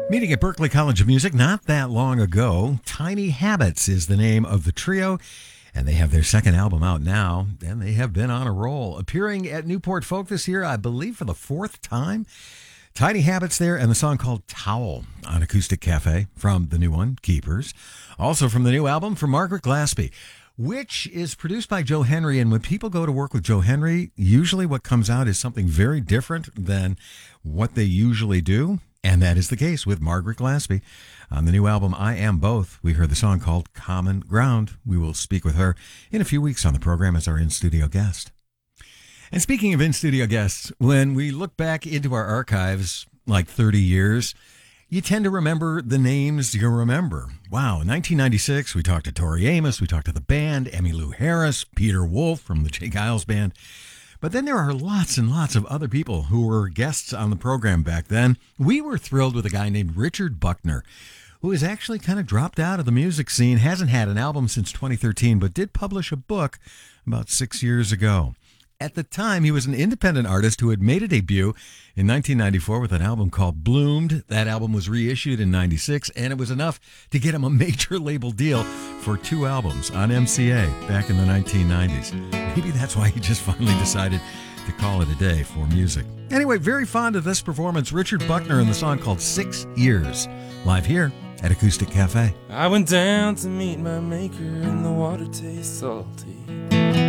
Meeting at Berklee College of Music not that long ago, Tiny Habits is the name of the trio, and they have their second album out now, and they have been on a roll. Appearing at Newport Folk this year, I believe for the fourth time. Tiny Habits there, and the song called Towel on Acoustic Cafe from the new one, Keepers. Also from the new album from Margaret Glaspie, which is produced by Joe Henry. And when people go to work with Joe Henry, usually what comes out is something very different than what they usually do. And that is the case with Margaret Glaspie. On the new album, I Am Both, we heard the song called Common Ground. We will speak with her in a few weeks on the program as our in-studio guest. And speaking of in-studio guests, when we look back into our archives like 30 years, you tend to remember the names you remember. Wow, in 1996, we talked to Tori Amos, we talked to the band, Emmylou Harris, Peter Wolf from the J. Giles Band. But then there are lots and lots of other people who were guests on the program back then. We were thrilled with a guy named Richard Buckner, who has actually kind of dropped out of the music scene, hasn't had an album since 2013, but did publish a book about 6 years ago. At the time, he was an independent artist who had made a debut in 1994 with an album called Bloomed. That album was reissued in 96, and it was enough to get him a major label deal for 2 albums on MCA back in the 1990s. Maybe that's why he just finally decided to call it a day for music. Anyway, very fond of this performance, Richard Buckner and the song called 6 Years, live here at Acoustic Cafe. I went down to meet my maker and the water tastes salty.